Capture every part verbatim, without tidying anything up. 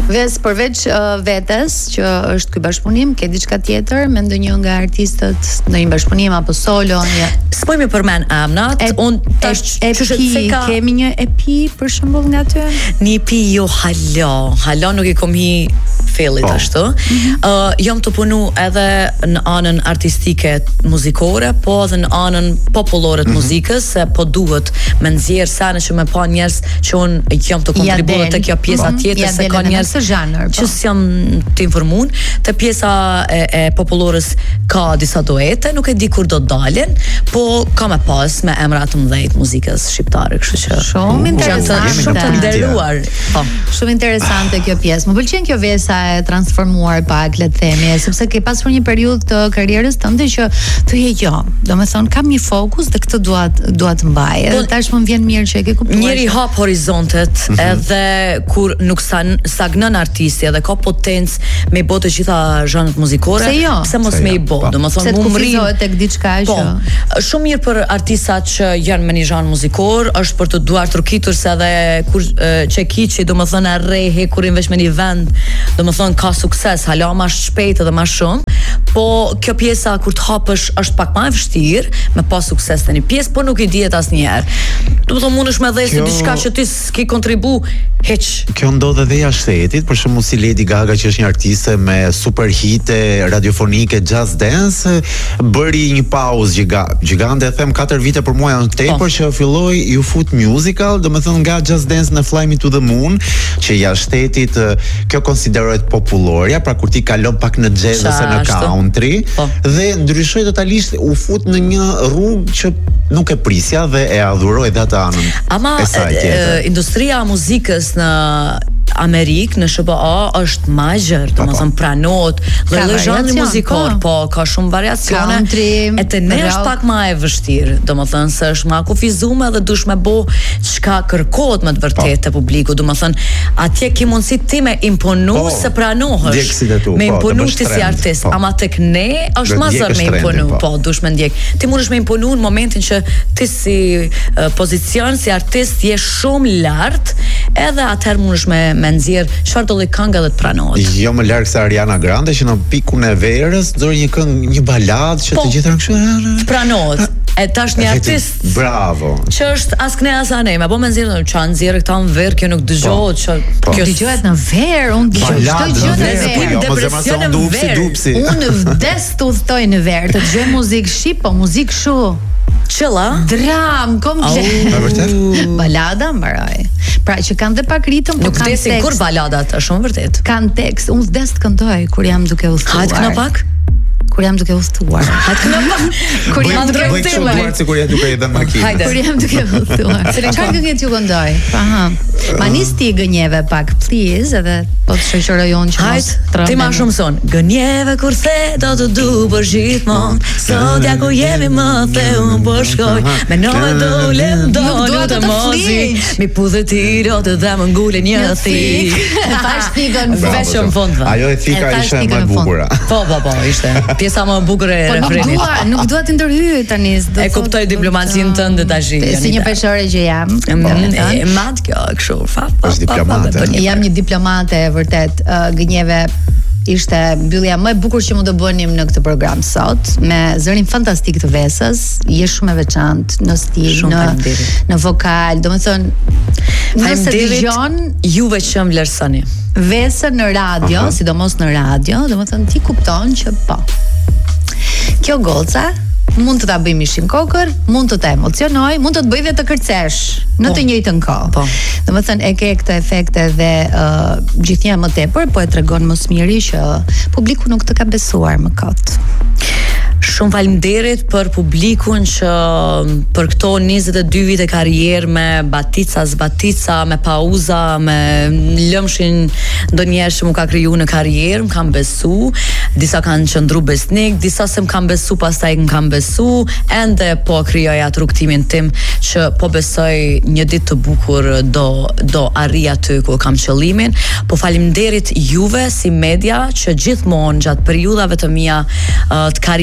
Ves përveç uh, vetes që është ky bashkëpunim, ke diçka tjetër me ndonjë nga artistët, ndonjë bashkëpunim apo solo, një s'poj më përmend emrat, unë tash çështë ka kemi një E P për shembull nga ty? Një E P jo hala, hala nuk i kom hi fillit oh. ashtu. Mm-hmm. Uh, jam të punu edhe në anën artistike muzikore, po edhe në anën popullore të mm-hmm. muzikës, se po duhet me nxjerr sane që me pa njerëz që unë jam të kontribuar te kjo pjesa mm-hmm. tjetër, se ka njerëz që s'jam të informuar, te pjesa e, e popullores ka disa duete, nuk e di kur do të dalin, po ka me pas me emra të mëdhenj të muzikës shqiptare, kështu që shumë interesante, shumë të nderuar. Po, shumë interesante kjo pjesë. Më pëlqen kjo vesa e transformuar pak, le të themi, sepse ke pasur një periudhë të karrierës tënde që të je jo. Domethënë kam një fokus dhe këtë dua dua të mbaj. Edhe tash më vjen mirë që e ke kuptuar. Njëri hap horizontet, mm-hmm. edhe kur nuk stagnon artisti, edhe ka potencë me bë të gjitha zhanret muzikore, se jo. pse mos me i bë? Domethënë mu mrin tek diçka që po, shumë mirë për artistat që janë me një zhan muzikor, është për të duar trukitur se edhe kur çekiçi, domethënë arrehe kur i vesh me një vend, domethënë ka sukses, hala më shpejt edhe më shumë, po kjo pjesa kur të hapësh është pak më e vështirë, me pas sukses të një pjesë, po nuk i dihet asnjëherë. Domethënë mundesh me dhënë diçka që ti s'ke kontribu hiç. Kjo ndodh edhe jashtë shtetit, për shembull si Lady Gaga që është një artiste me super hite radiofonike Just Dance, bëri një pauzë giga, gigante, them katër vite për mua janë tepër oh. që filloi ju fut musical, domethënë nga Just Dance në Fly Me to the Moon, që jashtë shtetit kjo konsiderohet popullorja, pra kur ti kalon pak në jazz ose në country, po. Dhe ndryshoi totalisht, u fut në një rrugë që nuk e prisja dhe e adhuroi dhe atë anën. Ama e saj tjetër. Industria e muzikës në Amerikë, në S B A është më e gjerë, domethënë pranohet lloj zhanri muzikor, po ka shumë variacione. E te ne është pak më e vështirë, domethënë se është më kufizuar dhe dush me bë çka kërkohet më të vërtetë te publiku, domethënë atje ke mundësi ti me imponu po, se pranohesh. Me imponu ti si artist, po. Ama tek ne është më zor me imponu, po, po dush me ndjek. Ti mundesh me imponu në momentin që ti si uh, pozicion si artist je shumë lart, edhe atëherë mundesh me me nxjerr çfarë do lloj këngë dhe të pranohet. Jo më larg se Ariana Grande që në pikun e verës dori një këngë, një baladë që po, të gjithë kështu të pranohet. E tash një artist bravo. Që është as këne as anë, apo më nxjerr çan nxjerr këta në ver, kjo nuk dëgjohet, që po. Kjo dëgohet në ver, unë dëgjoj çdo gjë në ver. Depresion në ver. Unë vdes të udhtoj në ver, të dëgjoj muzikë shqip, po muzikë shu. Qëlla? Dram, komplet. Oh, balada mbaroj. Pra që kanë dhe pak ritëm, po nuk kanë tekst. Nuk desin kur baladat, është shumë vërtet. Kanë tekst, unë vdes të këndoj kur jam duke udhëtuar. Hajt këna pak? Kur jam duke udhëtuar. Hajt këna pak? Kur jam duke udhëtuar. Bëj kështu kur jam duke edhe makinë. Hajde. Kur jam duke udhëtuar. Çfarë këngë ti këndoj? Aha. Ma nis ti gënjeve pak, please, edhe po të shoqëroj unë që mos trembem. Ti më shumë son. Gënjeve kurse do të du për gjithmonë. Sot ja ku jemi më the un po shkoj. Me nove do lem do lutem mozi. Mi pudhe ti do të dha më ngule një thik. Tash thikën veshëm fond. Ajo e thika ishte më e bukur. Po, po, po, ishte. Pjesa më e bukur e refrenit. Po nuk dua, nuk dua të ndërhyj tani. E kuptoj diplomacinë tënde tash. Si një peshore që jam. E mat kjo kështu. Është diplomate. Jam një diplomate vërtet. Gënjeve ishte mbyllja më e bukur që mund të bënim në këtë program sot, me zërin fantastik të Vesës, je shumë e veçantë në stil, në në vokal, domethënë nëse dëgjon juve që më vlerësoni Vesën në radio, uh-huh. sidomos në radio, domethënë ti kupton që po. Kjo goca mund të ta bëj mishin kokër, mund të ta emocionoj, mund të të bëj dhe të kërcesh në të njëjtën kohë. Po. Domethënë e ke këto efekte dhe uh, gjithnjë më tepër, po e tregon më së miri që publiku nuk të ka besuar më kot. Shumë faleminderit për publikun që për këto njëzet e dy vite karrierë me batica, zbatica, me pauza, me lëmshin ndonjëherë që më ka kriju në karrierë, më kam besu, disa kanë qëndru besnik, disa se më kam besu, pastaj më kam besu, ende po krijoj atë rrugtimin tim që po besoj një ditë të bukur do do arrij aty ku kam qëllimin. Po faleminderit juve si media që gjithmonë gjatë periudhave të mia të karrierës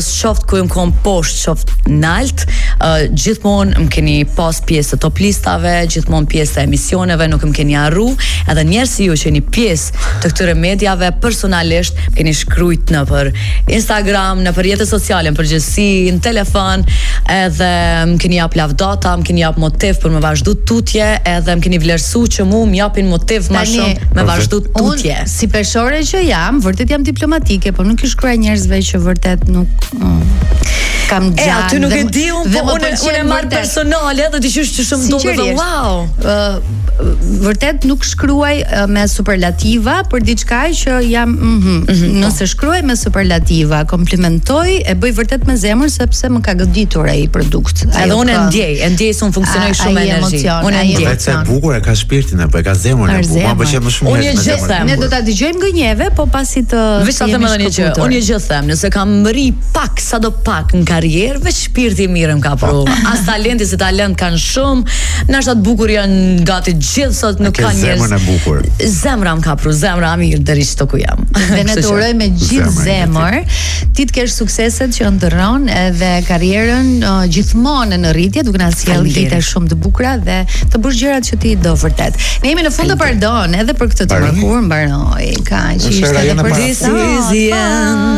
qoftë ku më kom poshtë, qoftë nalt, uh, gjithmonë më keni pas pjesë të top listave, gjithmonë pjesë të emisioneve, nuk më keni arru, edhe njerë si ju që jeni pjesë të këtyre mediave, personalisht më keni shkrujt në për Instagram, në për jetës sociale, në përgjithësi, në telefon, edhe më keni jap lavdata, më keni jap motiv për më vazhdu tutje, edhe më keni vlerësu që mu më japin motiv ma shumë me vazhdu tutje. Unë, si peshore që jam, vërtet jam diplomatike, po nuk i shkruaj njerëzve që vërtet nuk mm, kam gjatë. E, aty nuk e di unë, po unë e marrë personale dhe t'i qysh që shumë do dhe wow. Uh, vërtet nuk shkruaj uh, me superlativa, për diçka që jam, mm -hmm, mm -hmm, nëse shkruaj me superlativa, komplimentoj, e bëj vërtet me zemër, sepse më ka goditur ai produkt. Edhe unë e ndjej, e ndjej se unë funksionoj shumë energji. Unë e ndjej. Vetë e bukur e ka shpirtin e, po e ka zemrën e bukur. Ma pëlqen më shumë njerëz me zemrën. Ne do ta dëgjojmë gënjeve, po pasi të Veç atë më dhënë që unë e gjithë them, nëse kam mri pak sado pak në karrierë, veç shpirti i mirë më ka pru. As talenti se talent kanë shumë, nashta të bukur janë gati gjithë sot, nuk ka njerëz. Zemrën e bukur. Zemra më ka pru, zemra mirë deri çdo ku jam. Dhe ne të uroj me gjithë zemër, ti të kesh sukseset që ndërron edhe karrierën uh, gjithmonë në rritje, duke na sjell hite shumë të bukura dhe të bësh gjërat që ti do vërtet. Ne jemi në fund të pardon edhe për këtë të mërkur, mbaroj. Ka që ishte edhe për This is the end.